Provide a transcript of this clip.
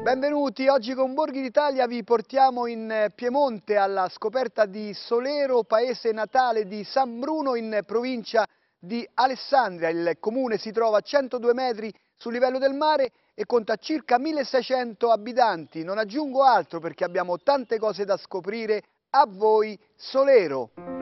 Benvenuti, oggi con Borghi d'Italia vi portiamo in Piemonte alla scoperta di Solero, paese natale di San Bruno in provincia di Alessandria. Il comune si trova a 102 metri sul livello del mare e conta circa 1600 abitanti. Non aggiungo altro perché abbiamo tante cose da scoprire. A voi Solero!